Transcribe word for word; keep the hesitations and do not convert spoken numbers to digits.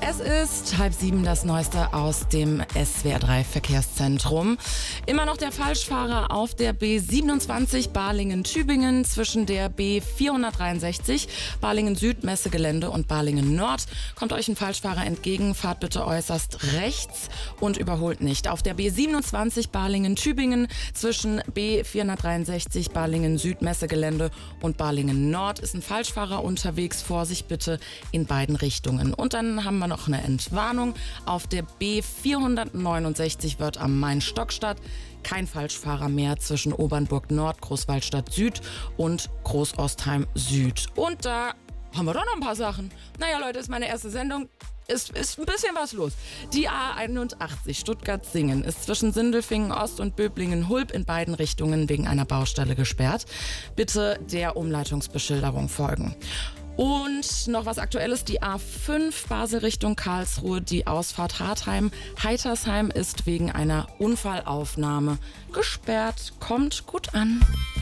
Es ist halb sieben, das Neueste aus dem S W R drei Verkehrszentrum. Immer noch der Falschfahrer auf der B siebenundzwanzig Balingen-Tübingen zwischen der B vierhundertdreiundsechzig Balingen-Süd Messegelände und Balingen-Nord. Kommt euch ein Falschfahrer entgegen, fahrt bitte äußerst rechts und überholt nicht. Auf der B siebenundzwanzig Balingen-Tübingen zwischen B vierhundertdreiundsechzig Balingen-Süd Messegelände und Balingen-Nord ist ein Falschfahrer unterwegs. Vorsicht bitte in beiden Richtungen. Und dann haben wir noch eine Entwarnung. Auf der B vierhundertneunundsechzig wird am Main-Stockstadt kein Falschfahrer mehr zwischen Obernburg Nord, Großwaldstadt Süd und Großostheim Süd. Und da haben wir doch noch ein paar Sachen. Naja, Leute, ist meine erste Sendung. Ist, ist ein bisschen was los. Die A einundachtzig Stuttgart-Singen ist zwischen Sindelfingen Ost und Böblingen-Hulb in beiden Richtungen wegen einer Baustelle gesperrt. Bitte der Umleitungsbeschilderung folgen. Und noch was Aktuelles, die A fünf Basel Richtung Karlsruhe, die Ausfahrt Hartheim-Heitersheim ist wegen einer Unfallaufnahme gesperrt. Kommt gut an.